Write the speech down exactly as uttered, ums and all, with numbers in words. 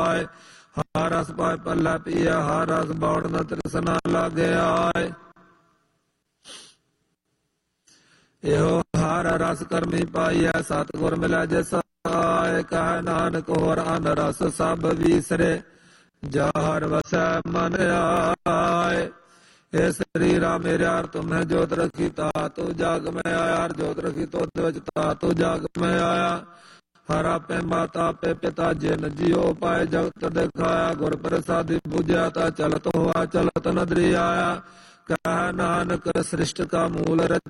ਆਏ। ਹਰ ਰਸ ਪਾਏ ਪੱਲੇ ਪੀਆ, ਹਰ ਰਸ ਬਾਉੜ ਨ ਤ੍ਰਿਸ਼ਨਾ ਲਾਗੇ ਆਏ। ਇਹੋ ਹਰ ਰਸ ਕਰਮੀ ਪਾਈਐ, ਸਤਿਗੁਰ ਮਿਲੈ ਜਿਸ ਆਏ। ਕਹਿ ਨਾਨਕ ਹੋਰ ਅਨ ਰਸ ਸਭ ਵੀਸਰੇ, ਜਾ ਹਰ ਵਸੈ ਮਨ ਆਏ। ਇਹ ਸਰੀਰਾ ਮੇਰੇ ਹਰ ਤੁਮੈ ਜੋਤ ਰਖੀ, ਤਾਤੁ ਜਗ ਮੈਂ ਆਇਆ। ਹਰ ਜੋਤ ਰਖੀ ਤੁਧ ਵਿੱਚ, ਤਾਤੁ ਜਗ ਮੈਂ ਆਇਆ। ਹਰ ਆਪੇ ਮਾਤਾ ਆਪੇ ਪਿਤਾ, ਜਿਨ ਜਿਉ ਪਾਏ ਜਗਤ ਦਿਖਾਇਆ। ਗੁਰ ਪ੍ਰਸਾਦੀ ਬੁਝਿਆ ਤਾ ਚਲਤ ਹੋਆ, ਚਲਤ ਨਦਰੀ ਆਇਆ। ਕਹਿ ਨਾਨਕ ਸ੍ਰਿਸ਼ਟ ਕਾ ਮੂਲ ਰਚਿਆ,